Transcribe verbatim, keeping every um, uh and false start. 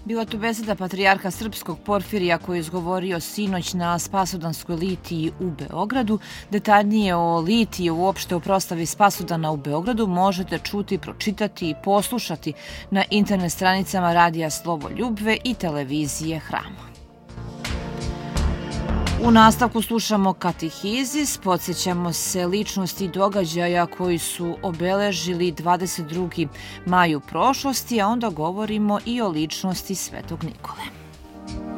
Bila to beseda patrijarha srpskog Porfirija koji je izgovorio sinoć na Spasodanskoj litiji u Beogradu. Detaljnije o litiji i uopšte o proslavi Spasodana u Beogradu možete čuti, pročitati i poslušati na internet stranicama Radija Slovo Ljubve i televizije Hrama. U nastavku slušamo katehizis, podsjećamo se ličnosti i događaja koji su obeležili dvadeset drugi maj u prošlosti, a onda govorimo i o ličnosti Svetog Nikole.